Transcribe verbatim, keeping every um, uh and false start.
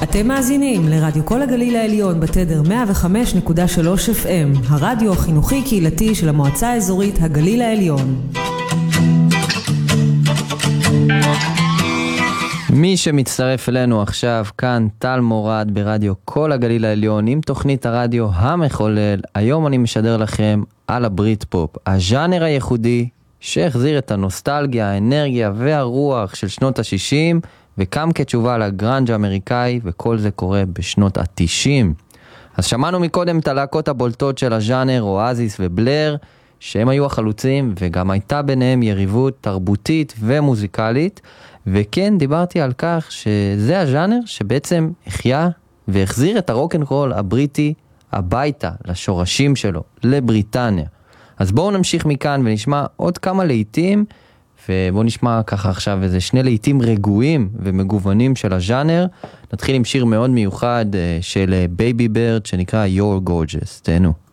אתם מאזינים לרדיו כל הגליל העליון בתדר מאה וחמש נקודה שלוש אף אם, הרדיו החינוכי קהילתי של המועצה האזורית הגליל העליון. מי שמצטרף אלינו עכשיו, כאן טל מורד ברדיו כל הגליל העליון עם תוכנית הרדיו המחולל. היום אני משדר לכם על הברית פופ, הז'אנר הייחודי שהחזיר את הנוסטלגיה, האנרגיה והרוח של שנות ה-שישים וקם כתשובה לגרנג' האמריקאי, וכל זה קורה בשנות ה-תשעים. אז שמענו מקודם את הלהקות הבולטות של הז'אנר, אואזיס ובלר, שהם היו החלוצים, וגם הייתה ביניהם יריבות תרבותית ומוזיקלית, וכן דיברתי על כך שזה הז'אנר שבעצם החיה והחזיר את הרוק'נ'רול הבריטי הביתה, לשורשים שלו, לבריטניה. אז בואו נמשיך מכאן ונשמע עוד כמה לעיתים, ובואו נשמע ככה עכשיו איזה שני לעיתים רגועים ומגוונים של הז'אנר. נתחיל עם שיר מאוד מיוחד של בייבי בירד שנקרא You're Gorgeous. תהנו.